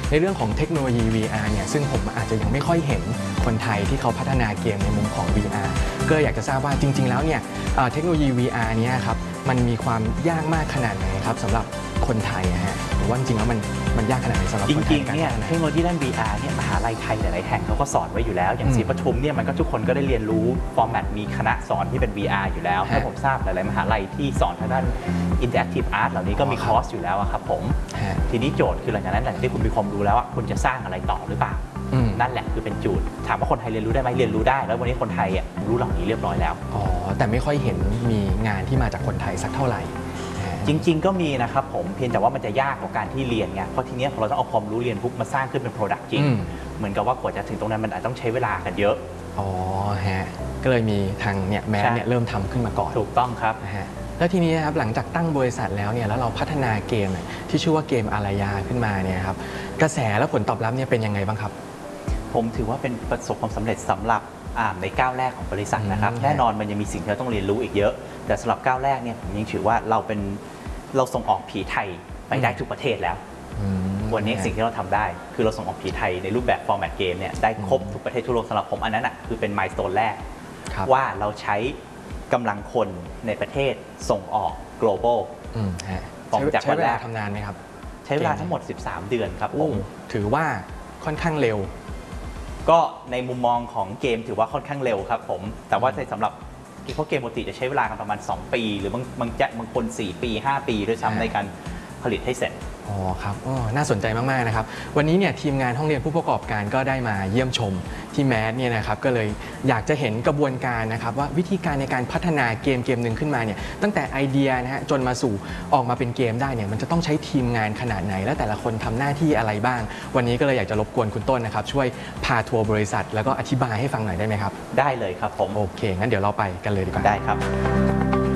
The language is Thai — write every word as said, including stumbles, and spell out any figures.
ในเรื่องของเทคโนโลยี วี อาร์ เนี่ยซึ่งผมอาจจะยังไม่ค่อยเห็นคนไทยที่เขาพัฒนาเกมในมุมของ วี อาร์ ก็อยากจะทราบว่าจริงๆแล้วเนี่ยเทคโนโลยี วี อาร์ เนี่ยครับมันมีความยากมากขนาดไหนครับสำหรับคนไทยนะฮะหรือว่าจริงๆแล้วมันมันยากขนาดไหนสำหรับคนไทยจริงๆเนี่ยเทคโนโลยีด้าน วี อาร์ เนี่ยมหาลัยไทยหลายๆแห่งเขาก็สอนไว้อยู่แล้วอย่างศรีปทุมเนี่ยมันก็ทุกคนก็ได้เรียนรู้ฟอร์แมตมีคณะสอนที่เป็น วี อาร์ อยู่แล้วให้ผมทราบหลายๆมหาลัยที่สอนทางด้าน Interactive Art เหล่านี้ก็มีคอร์สอยู่แล้วครับผมทีนี้โจทย์คือหลังจากนั้นหลังจากที่คุณมีความรู้แล้วคุณจะสร้างอะไรต่อหรือเปล่านั่นแหละคือเป็นโจทย์ถามว่าคนไทยเรียนรู้ได้ไหมเรียนรู้ได้แล้ววันนี้คนไทยรู้เหล่านี้เรียบร้อยแล้วอ๋อแต่ไม่ค่อยเห็นมีงานที่มาจากคนไทยสักเท่าไหร่จริงๆก็มีนะครับผมเพียงแต่ว่ามันจะยากกว่าการที่เรียนไงเพราะทีนี้พอเราต้องเอาความรู้เรียนปุ๊บมาสร้างขึ้นเป็น Product จริงเหมือนกับว่ากว่าจะถึงตรงนั้นมันอาจต้องใช้เวลากันเยอะอ๋อฮะก็เลยมีทางเนี่ยแมสเนี่ยเริ่มทำขึ้นมาก่อนถูกต้องครับฮะแล้วทีนี้นะครับหลังจากตั้งบริษัทแล้วเนี่ยแล้วเราพัฒนาเกมที่ชื่อว่าเกมอารยาขึ้นมาเนี่ยครับกระแสและผลตอบรับเนี่ยเป็นยังไงบ้างครับผมถือว่าเป็นประสบความสำเร็จสำหรับในก้าวแรกของบริษัทนะครับแน่นอนมันยังมีสิ่งที่เราต้องเรียนรู้อีกเยอะแต่สำหรับก้าวแรกเนี่ยผมยังถือว่าเราเป็นเราส่งออกผีไทยไปได้ทุกประเทศแล้ววันนี้สิ่งที่เราทำได้คือเราส่งออกผีไทยในรูปแบบฟอร์แมตเกมเนี่ยได้ครบทุกประเทศทั่วโลกสำหรับผมอันนั้นอ่ะคือเป็นมายสโตนแรกว่าเราใช้กำลังคนในประเทศส่งออก global ออกจากวันแรกทำนานไหมครับใช้เวลาทั้งหมดสิบสามเดือนครับผมถือว่าค่อนข้างเร็วก็ในมุมมองของเกมถือว่าค่อนข้างเร็วครับผมแต่ว่าในสำหรับเพราะเกมปกติจะใช้เวลากันประมาณสองปีหรือบางบางบางคนสี่ปีห้าปีด้วยซ้ำในการผลิตให้เสร็จอ๋อครับอ๋อน่าสนใจมากๆนะครับวันนี้เนี่ยทีมงานห้องเรียนผู้ประกอบการก็ได้มาเยี่ยมชมที่แมสเนี่ยนะครับก็เลยอยากจะเห็นกระบวนการนะครับว่าวิธีการในการพัฒนาเกมเกมหนึ่งขึ้นมาเนี่ยตั้งแต่ไอเดียนะฮะจนมาสู่ออกมาเป็นเกมได้เนี่ยมันจะต้องใช้ทีมงานขนาดไหนและแต่ละคนทำหน้าที่อะไรบ้างวันนี้ก็เลยอยากจะรบกวนคุณต้นนะครับช่วยพาทัวร์บริษัทแล้วก็อธิบายให้ฟังหน่อยได้ไหมครับได้เลยครับผมโอเคงั้นเดี๋ยวเราไปกันเลยดีกว่าได้ครับ